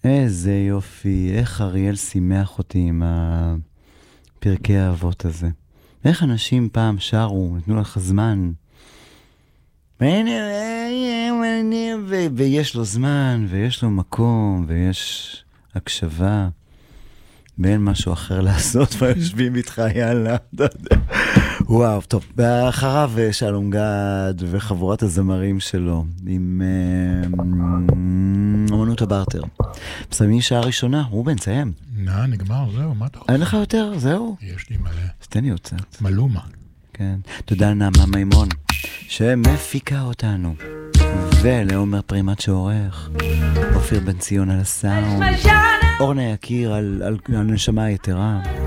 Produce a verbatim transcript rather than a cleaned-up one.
איזה יופי, איך אריאל שימח אותי עם הפרקי האבות הזה. איך אנשים פעם שרו, נתנו לך זמן. ויש לו זמן, ויש לו מקום, ויש הקשבה. ואין משהו אחר לעשות, ויושבים איתך, יאללה. וואו, טוב. ואחריו שלום גד וחבורת הזמרים שלו, עם אמנות הברטר. מסיימים שעה ראשונה, רובן, סיים. נא, נגמר, זהו, מה אתה רוצה? אין לך יותר, זהו. יש לי מלא. אז תן לי עוד קצת. מלומה. כן. תודה נעמה מימון, שמפיקה אותנו. ולעומר פרימת שעורך. אופיר בן ציון על הסאונד. אורנה יקיר על, על, על נשמה היתרה.